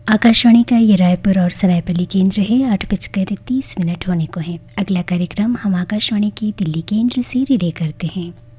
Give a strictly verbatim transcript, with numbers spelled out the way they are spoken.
आकाशवाणी का ये रायपुर और सरायपल्ली केंद्र है। आठ बजकर तीस मिनट होने को हैं। अगला कार्यक्रम हम आकाशवाणी की दिल्ली केंद्र से रिले करते हैं।